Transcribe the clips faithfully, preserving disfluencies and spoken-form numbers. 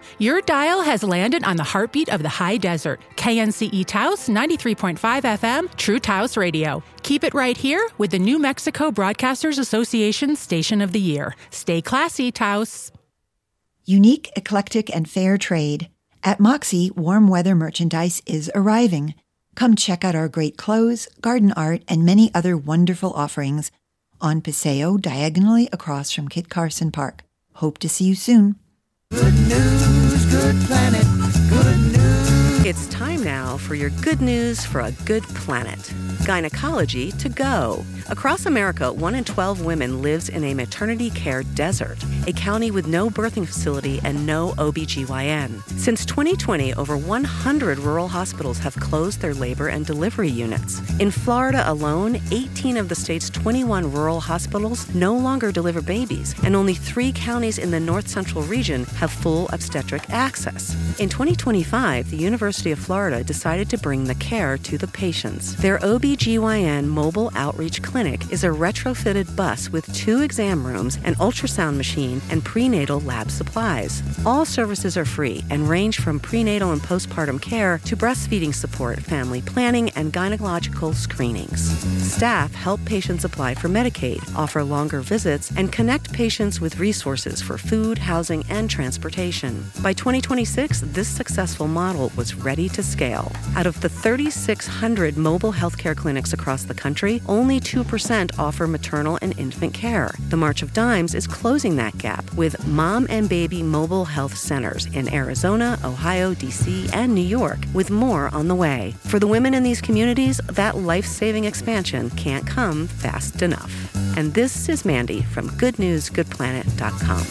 Your dial has landed on the heartbeat of the high desert. K N C E Taos, ninety-three point five F M, True Taos Radio. Keep it right here with the New Mexico Broadcasters Association Station of the Year. Stay classy, Taos. Unique, eclectic, and fair trade. At Moxie, warm weather merchandise is arriving. Come check out our great clothes, garden art, and many other wonderful offerings on Paseo, diagonally across from Kit Carson Park. Hope to see you soon. Good news, good planet, good news. It's time now for your good news for a good planet. Gynecology to go. Across America, one in twelve women lives in a maternity care desert, a county with no birthing facility and no O B G Y N. Since twenty twenty, over one hundred rural hospitals have closed their labor and delivery units. In Florida alone, eighteen of the state's twenty-one rural hospitals no longer deliver babies, and only three counties in the north central region have full obstetric access. In twenty twenty-five, the University of Florida decided to bring the care to the patients. Their O B G Y N mobile outreach clinic is a retrofitted bus with two exam rooms, an ultrasound machine, and prenatal lab supplies. All services are free and range from prenatal and postpartum care to breastfeeding support, family planning, and gynecological screenings. Staff help patients apply for Medicaid, offer longer visits, and connect patients with resources for food, housing, and transportation. By twenty twenty-six, this successful model was ready to scale. Out of the three thousand six hundred mobile healthcare clinics across the country, only two percent offer maternal and infant care. The March of Dimes is closing that gap with mom and baby mobile health centers in Arizona, Ohio, D C, and New York, with more on the way. For the women in these communities, that life-saving expansion can't come fast enough. And this is Mandy from good news good planet dot com.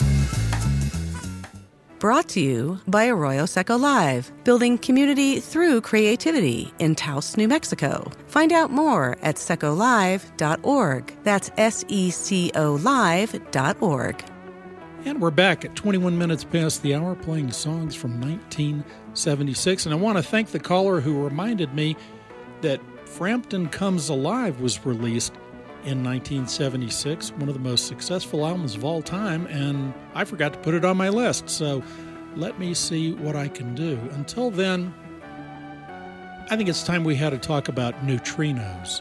Brought to you by Arroyo Seco Live, building community through creativity in Taos, New Mexico. Find out more at seco live dot org. That's S E C O live dot org. And we're back at twenty-one minutes past the hour playing songs from nineteen seventy-six. And I want to thank the caller who reminded me that Frampton Comes Alive was released in nineteen seventy-six, one of the most successful albums of all time, and I forgot to put it on my list, so let me see what I can do. Until then, I think it's time we had to talk about neutrinos.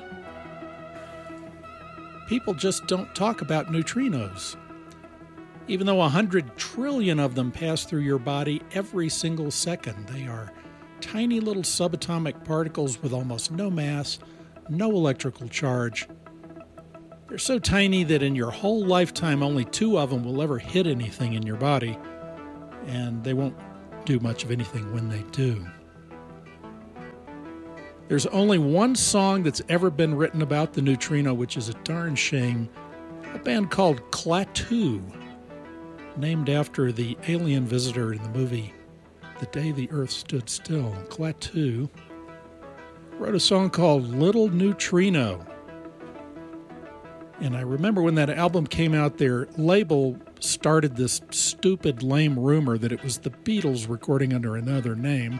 People just don't talk about neutrinos. Even though one hundred trillion of them pass through your body every single second, they are tiny little subatomic particles with almost no mass, no electrical charge. They're so tiny that in your whole lifetime, only two of them will ever hit anything in your body, and they won't do much of anything when they do. There's only one song that's ever been written about the neutrino, which is a darn shame. A band called Klaatu, named after the alien visitor in the movie The Day the Earth Stood Still. Klaatu wrote a song called Little Neutrino. And I remember when that album came out, their label started this stupid, lame rumor that it was the Beatles recording under another name.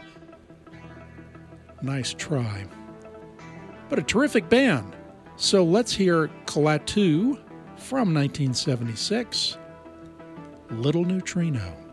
Nice try. But a terrific band. So let's hear Klaatu from nineteen seventy-six, Little Neutrino.